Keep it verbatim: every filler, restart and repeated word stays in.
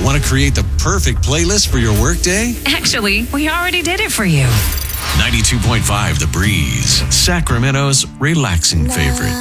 Want to create the perfect playlist for your workday? Actually, we already did it for you. ninety-two point five The Breeze, Sacramento's relaxing favorite.